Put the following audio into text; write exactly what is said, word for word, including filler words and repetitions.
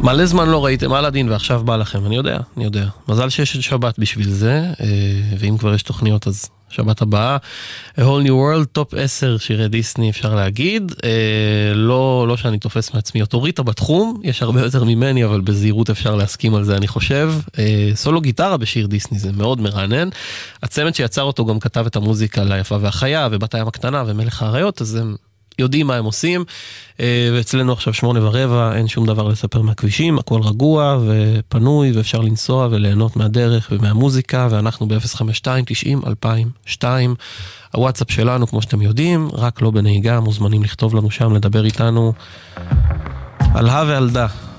מלא זמן לא ראיתם אלאדין ועכשיו בא לכם, אני יודע, אני יודע. מזל שיש את שבת בשביל זה, ואם כבר יש תוכניות אז שבת הבאה. A Whole New World, טופ עשר שירי דיסני אפשר להגיד. לא, לא שאני תופס מעצמי אוטוריטה בתחום, יש הרבה יותר ממני, אבל בזהירות אפשר להסכים על זה אני חושב. סולו גיטרה בשיר דיסני זה מאוד מרענן. הצמד שיצר אותו גם כתב את המוזיקה ליפה והחיה ובת הים הקטנה ומלך האריות, אז הם יודעים מה הם עושים, ואצלנו עכשיו שמונה ורבע, אין שום דבר לספר מהכבישים, הכל רגוע ופנוי, ואפשר לנסוע וליהנות מהדרך ומהמוזיקה, ואנחנו ב-אפס חמש שתיים תשעים אלפיים ושתיים, הוואטסאפ שלנו, כמו שאתם יודעים, רק לא בנהיגה, מוזמנים לכתוב לנו שם, לדבר איתנו על הא ועל דא.